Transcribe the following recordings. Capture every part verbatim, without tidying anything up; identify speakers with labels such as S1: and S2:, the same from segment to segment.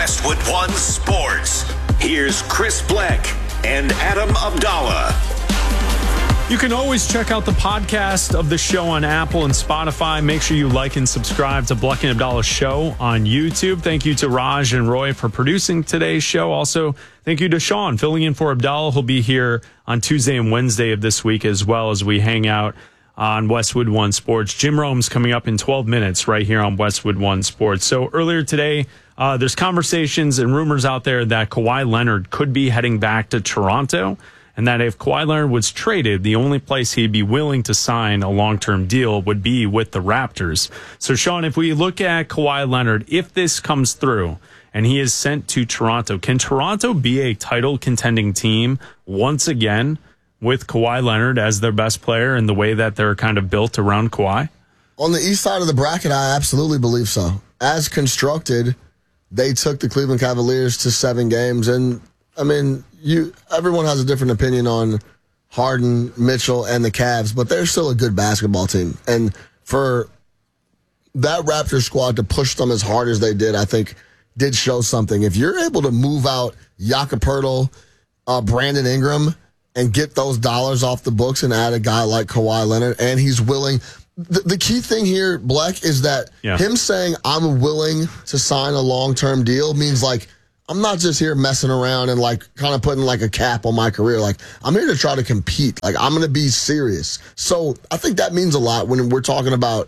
S1: Westwood One Sports. Here's Chris Bleck and Adam Abdallah.
S2: You can always check out the podcast of the show on Apple and Spotify. Make sure you like and subscribe to Bleck and Abdallah Show on YouTube. Thank you to Raj and Roy for producing today's show. Also, thank you to Sean filling in for Abdallah. He'll be here on Tuesday and Wednesday of this week as well as we hang out on Westwood One Sports. Jim Rome's coming up in twelve minutes right here on Westwood One Sports. So earlier today, uh, there's conversations and rumors out there that Kawhi Leonard could be heading back to Toronto, and that if Kawhi Leonard was traded, the only place he'd be willing to sign a long-term deal would be with the Raptors. So, Sean, if we look at Kawhi Leonard, if this comes through and he is sent to Toronto, can Toronto be a title-contending team once again with Kawhi Leonard as their best player in the way that they're kind of built around Kawhi?
S3: On the east side of the bracket, I absolutely believe so. As constructed, they took the Cleveland Cavaliers to seven games, and, I mean, you everyone has a different opinion on Harden, Mitchell, and the Cavs, but they're still a good basketball team. And for that Raptors squad to push them as hard as they did, I think did show something. If you're able to move out Jakob Poeltl, uh, Brandon Ingram, and get those dollars off the books and add a guy like Kawhi Leonard, and he's willing. The, the key thing here, Bleck, is that yeah. him saying, I'm willing to sign a long-term deal means, like, I'm not just here messing around and, like, kind of putting, like, a cap on my career. Like, I'm here to try to compete. Like, I'm going to be serious. So I think that means a lot when we're talking about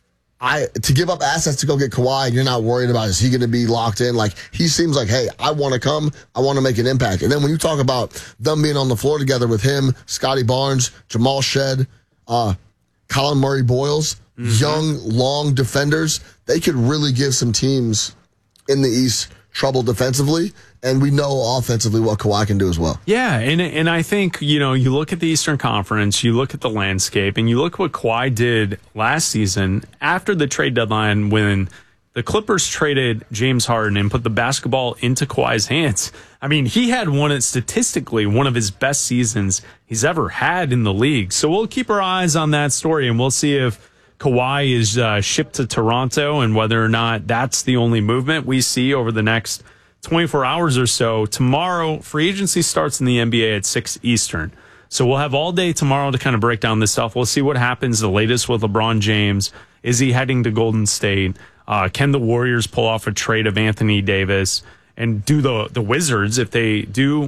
S3: I to give up assets to go get Kawhi, and you're not worried about, is he going to be locked in? Like, he seems like, hey, I want to come. I want to make an impact. And then when you talk about them being on the floor together with him, Scotty Barnes, Jamal Shedd, uh, Colin Murray-Boyles, mm-hmm. young, long defenders, they could really give some teams in the East trouble defensively, and we know offensively what Kawhi can do as well.
S2: Yeah, and and I think, you know, you look at the Eastern Conference, you look at the landscape, and you look what Kawhi did last season after the trade deadline when the Clippers traded James Harden and put the basketball into Kawhi's hands. I mean, he had one, statistically, one of his best seasons he's ever had in the league. So we'll keep our eyes on that story, and we'll see if Kawhi is uh, shipped to Toronto and whether or not that's the only movement we see over the next twenty-four hours or so. Tomorrow, free agency starts in the N B A at six Eastern. So we'll have all day tomorrow to kind of break down this stuff. We'll see what happens, the latest with LeBron James. Is he heading to Golden State? Uh, can the Warriors pull off a trade of Anthony Davis? And do the, the Wizards, if they do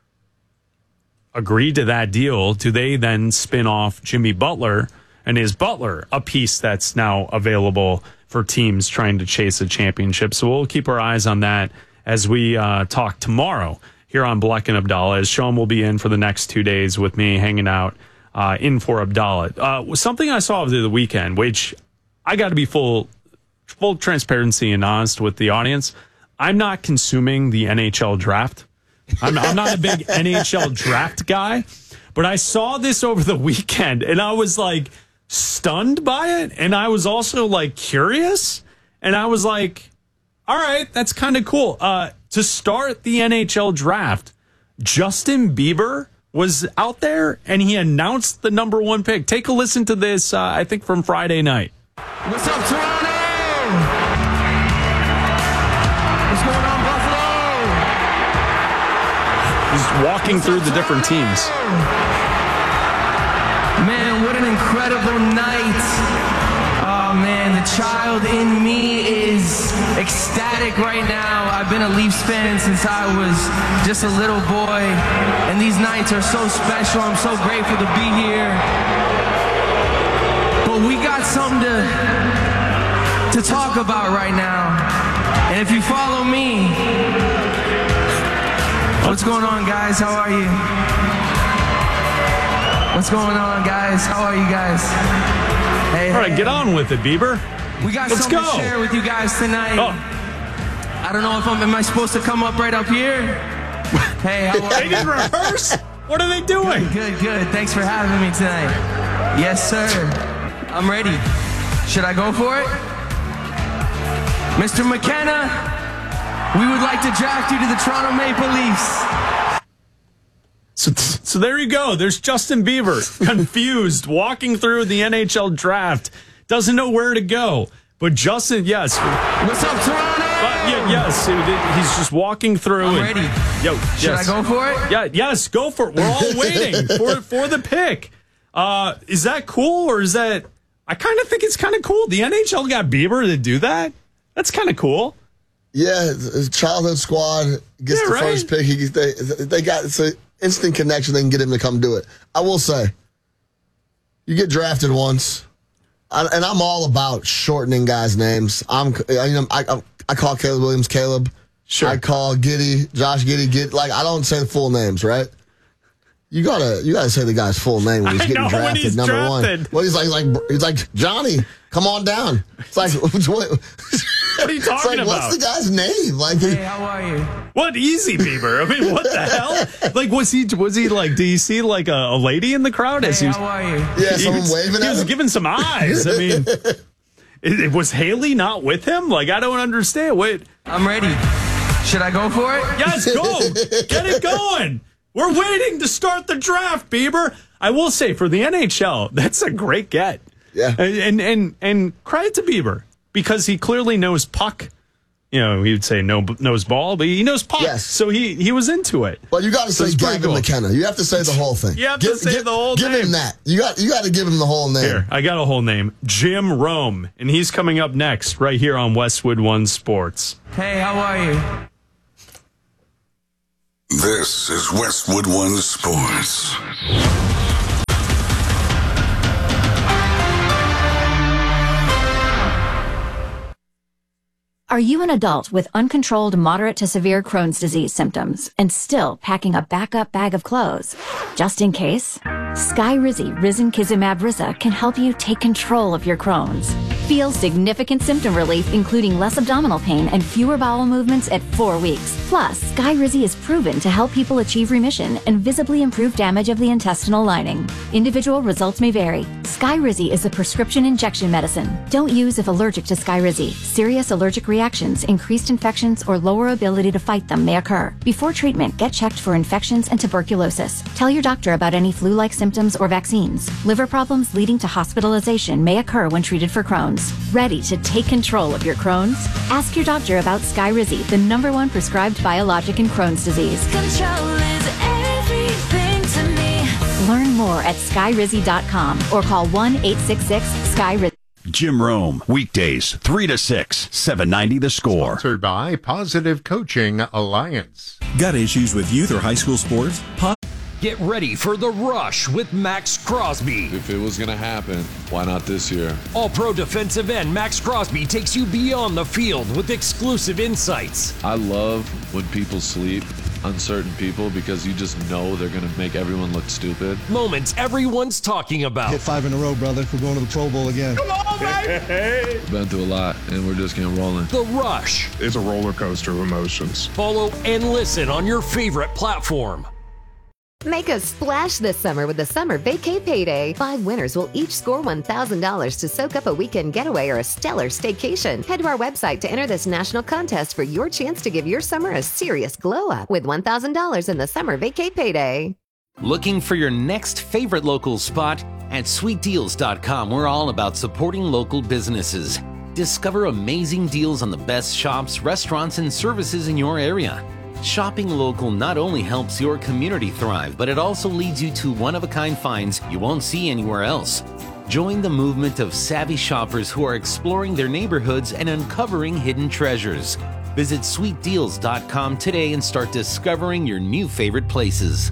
S2: agree to that deal, do they then spin off Jimmy Butler? And is Butler a piece that's now available for teams trying to chase a championship? So we'll keep our eyes on that as we uh, talk tomorrow here on Bleck and Abdallah, as Sean will be in for the next two days with me hanging out uh, in for Abdallah. Uh, something I saw over the weekend, which I got to be full, full transparency and honest with the audience. I'm not consuming the N H L draft. I'm, I'm not a big N H L draft guy, but I saw this over the weekend and I was like, stunned by it, and I was also like curious, and I was like, all right, that's kind of cool. Uh, to start the N H L draft, Justin Bieber was out there and he announced the number one pick. Take a listen to this, uh, I think from Friday night.
S4: What's up, Toronto? What's going on, Buffalo?
S2: He's walking through the different teams.
S4: Man, what an incredible night. Oh, man, the child in me is ecstatic right now. I've been a Leafs fan since I was just a little boy, and these nights are so special. I'm so grateful to be here. But we got something to, to talk about right now. And if you follow me, what's going on, guys? How are you? What's going on, guys? How are you guys? Hey,
S2: all right,
S4: hey,
S2: get on with it, Bieber.
S4: We got
S2: Let's
S4: something
S2: go.
S4: to share with you guys tonight.
S2: Oh.
S4: I don't know if I'm, am I supposed to come up right up here? Hey, how are
S2: they
S4: you?
S2: didn't rehearse? What are they doing?
S4: Good, good, good. Thanks for having me tonight. Yes, sir. I'm ready. Should I go for it? Mister McKenna, we would like to draft you to the Toronto Maple Leafs.
S2: So, so there you go. There's Justin Bieber, confused, walking through the N H L draft, doesn't know where to go. But Justin, yes.
S4: What's up, Toronto?
S2: But yeah, yes, it- he's just walking through.
S4: I'm
S2: and,
S4: ready.
S2: Yo,
S4: Should
S2: yes.
S4: I go for it?
S2: Yeah, yes, go for it. We're all waiting for for the pick. Uh, is that cool or is that? I kind of think it's kind of cool. The N H L got Bieber to do that. That's kind of cool.
S3: Yeah, his childhood squad gets
S2: Yeah,
S3: the
S2: right?
S3: first pick. He, they, they got it's an instant connection. They can get him to come do it. I will say, you get drafted once, I, and I'm all about shortening guys' names. I'm, you know, I, I, I call Caleb Williams Caleb.
S2: Sure.
S3: I call Giddy Josh Giddy. Get like I don't say the full names, right? You gotta, you gotta say the guy's full name when he's
S2: I
S3: getting
S2: know, when
S3: drafted.
S2: he's
S3: number
S2: drafted.
S3: one. Well, he's like, like, he's like Johnny. Come on down. It's like, what,
S2: What are you
S3: it's
S2: talking
S3: like,
S2: about?
S3: what's the guy's name? Like,
S4: Hey, how are you?
S2: What easy Bieber? I mean, what the hell? Like, was he? Was he like? Do you see like a, a lady in the crowd as
S4: Hey,
S2: he was?
S4: how are you?
S3: yeah,
S2: he
S3: someone
S2: was,
S3: waving
S2: he
S3: at
S2: was
S3: him.
S2: giving some eyes. I mean, it, it was Haley not with him? Like, I don't understand. Wait,
S4: I'm ready. Should I go for it?
S2: yes, go, get it going. We're waiting to start the draft, Bieber. I will say for the N H L, that's a great get.
S3: Yeah.
S2: and and and, and credit to Bieber because he clearly knows puck. You know, he would say no knows ball, but he knows puck.
S3: Yes.
S2: So he he was into it.
S3: Well, you got to
S2: So
S3: say
S2: it's pretty
S3: Gavin
S2: cool.
S3: McKenna. You have to say the whole thing.
S2: You have to say the whole
S3: give
S2: name.
S3: him that. You got you got to give him the whole name.
S2: Here, I got a whole name. Jim Rome. And he's coming up next right here on Westwood One Sports.
S4: Hey, how are you?
S1: This is Westwood One Sports.
S5: Are you an adult with uncontrolled moderate to severe Crohn's disease symptoms and still packing a backup bag of clothes? Just in case, Skyrizi Risankizumab Riza can help you take control of your Crohn's. Feel significant symptom relief, including less abdominal pain and fewer bowel movements at four weeks. Plus, Skyrizi is proven to help people achieve remission and visibly improve damage of the intestinal lining. Individual results may vary. Skyrizi is a prescription injection medicine. Don't use if allergic to Skyrizi. Serious allergic reactions, increased infections, or lower ability to fight them may occur. Before treatment, get checked for infections and tuberculosis. Tell your doctor about any flu-like symptoms or vaccines. Liver problems leading to hospitalization may occur when treated for Crohn's. Ready to take control of your Crohn's? Ask your doctor about Skyrizi, the number one prescribed biologic in Crohn's disease.
S6: Control is everything to me.
S5: Learn more at skyrizi dot com or call one eight six six sky rizi.
S7: Jim Rome, weekdays, three to six, seven ninety The Score.
S8: Sponsored by Positive Coaching Alliance.
S9: Got issues with youth or high school sports? Po-
S10: Get ready for The Rush with Max Crosby.
S11: If it was going to happen, why not this year?
S10: All-pro defensive end Max Crosby takes you beyond the field with exclusive insights.
S11: I love when people sleep on certain people because you just know they're going to make everyone look stupid.
S10: Moments everyone's talking about.
S12: Hit five in a row, brother. We're going to the Pro Bowl again.
S10: Come on, baby!
S11: Been through a lot, and we're just getting rolling.
S10: The Rush.
S8: It's a roller coaster of emotions.
S10: Follow and listen on your favorite platform.
S13: Make a splash this summer with the Summer Vacay Payday. Five winners will each score one thousand dollars to soak up a weekend getaway or a stellar staycation. Head to our website to enter this national contest for your chance to give your summer a serious glow up with one thousand dollars in the Summer Vacay Payday.
S14: Looking for your next favorite local spot? At sweet deals dot com, we're all about supporting local businesses. Discover amazing deals on the best shops, restaurants, and services in your area. Shopping local not only helps your community thrive, but it also leads you to one-of-a-kind finds you won't see anywhere else. Join the movement of savvy shoppers who are exploring their neighborhoods and uncovering hidden treasures. Visit sweet deals dot com today and start discovering your new favorite places.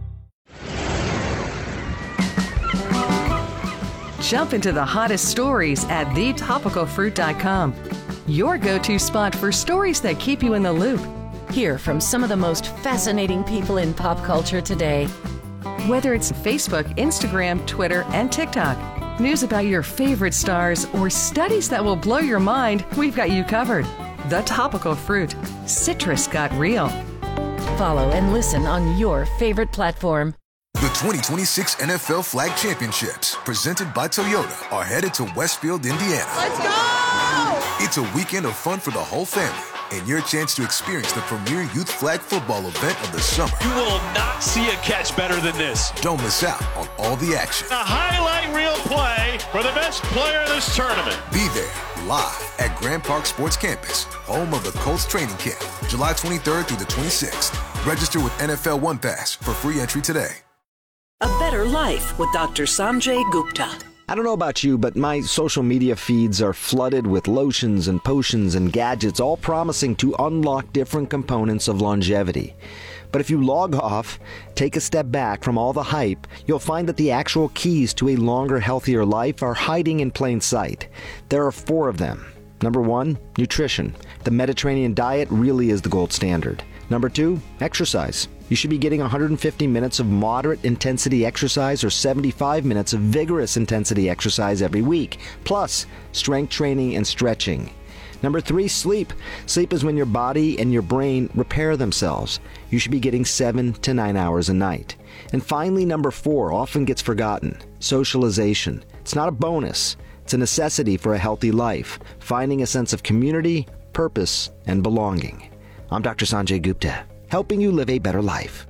S15: Jump into the hottest stories at the topical fruit dot com. Your go-to spot for stories that keep you in the loop.
S16: Hear from some of the most fascinating people in pop culture today.
S15: Whether it's Facebook, Instagram, Twitter, and TikTok, news about your favorite stars, or studies that will blow your mind, we've got you covered. The Topical Fruit. Citrus got real.
S16: Follow and listen on your favorite platform.
S17: The twenty twenty-six N F L Flag Championships, presented by Toyota, are headed to Westfield, Indiana.
S18: Let's go!
S17: It's a weekend of fun for the whole family. and your chance to experience the premier youth flag football event of the summer.
S18: You will not see a catch better than this.
S17: Don't miss out on all the action.
S18: A highlight reel play for the best player of this tournament.
S17: Be there live at Grand Park Sports Campus, home of the Colts training camp, July twenty-third through the twenty-sixth. Register with N F L One Pass for free entry today.
S19: A better life with Doctor Sanjay Gupta.
S20: I don't know about you, but my social media feeds are flooded with lotions and potions and gadgets, all promising to unlock different components of longevity. But if you log off, take a step back from all the hype, you'll find that the actual keys to a longer, healthier life are hiding in plain sight. There are four of them. Number one, nutrition. The Mediterranean diet really is the gold standard. Number two, exercise. You should be getting one hundred fifty minutes of moderate intensity exercise or seventy-five minutes of vigorous intensity exercise every week, plus strength training and stretching. Number three, sleep. Sleep is when your body and your brain repair themselves. You should be getting seven to nine hours a night. And finally, number four, often gets forgotten, socialization. It's not a bonus. It's a necessity for a healthy life, finding a sense of community, purpose, and belonging. I'm Doctor Sanjay Gupta, helping you live a better life.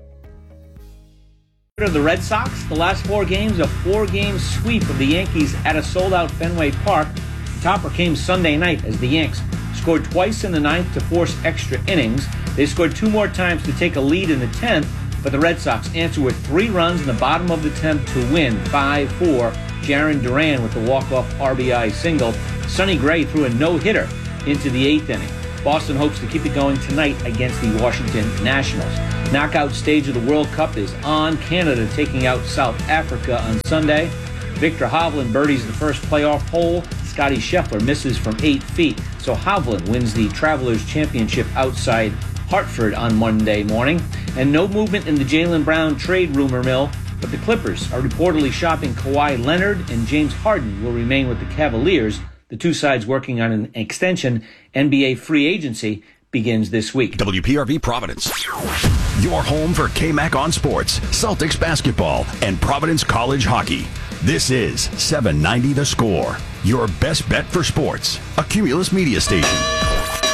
S21: Of the Red Sox, the last four games, a four-game sweep of the Yankees at a sold-out Fenway Park. The topper came Sunday night as the Yanks scored twice in the ninth to force extra innings. They scored two more times to take a lead in the tenth, but the Red Sox answered with three runs in the bottom of the tenth to win five four. Jaron Duran with the walk-off R B I single. Sonny Gray threw a no-hitter into the eighth inning. Boston hopes to keep it going tonight against the Washington Nationals. Knockout stage of the World Cup is on. Canada taking out South Africa on Sunday. Victor Hovland birdies the first playoff hole. Scotty Scheffler misses from eight feet. So Hovland wins the Travelers Championship outside Hartford on Monday morning. And no movement in the Jaylen Brown trade rumor mill. But the Clippers are reportedly shopping Kawhi Leonard, and James Harden will remain with the Cavaliers. The two sides working on an extension. N B A free agency begins this week.
S7: W P R V Providence. Your home for K-Mac on Sports, Celtics basketball, and Providence College hockey. This is seven ninety The Score, your best bet for sports. A Cumulus media station.